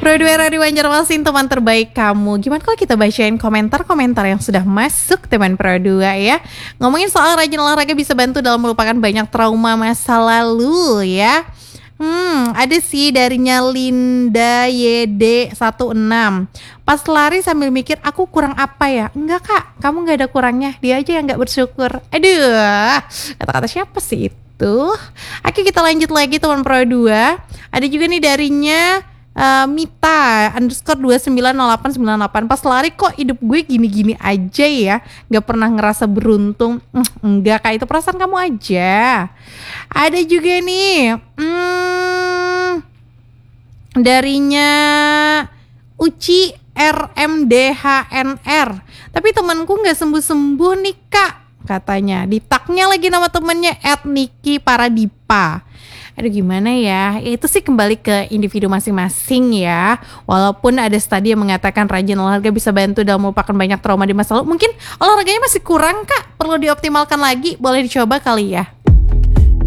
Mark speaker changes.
Speaker 1: Pro2 Radio Banjarmasin, teman terbaik kamu. Gimana kalau kita bacain komentar-komentar yang sudah masuk teman Pro2 ya. Ngomongin soal rajin olahraga bisa bantu dalam melupakan banyak trauma masa lalu ya. Ada sih darinya Linda YD16. Pas lari sambil mikir aku kurang apa ya? Enggak kak, kamu gak ada kurangnya. Dia aja yang gak bersyukur. Aduh, kata-kata siapa sih itu? Oke, kita lanjut lagi teman Pro2. Ada juga nih darinya Mita _290898. Pas lari kok hidup gue gini-gini aja ya, gak pernah ngerasa beruntung. Enggak kak, itu perasaan kamu aja. Ada juga nih darinya Uci RMDHNR. Tapi temanku gak sembuh-sembuh nih kak, katanya. Ditaknya lagi nama temennya @Niki Paradipa. Aduh gimana ya, itu sih kembali ke individu masing-masing ya. Walaupun ada studi yang mengatakan rajin olahraga bisa bantu dalam melupakan banyak trauma di masa lalu. Mungkin olahraganya masih kurang kak, perlu dioptimalkan lagi, boleh dicoba kali ya.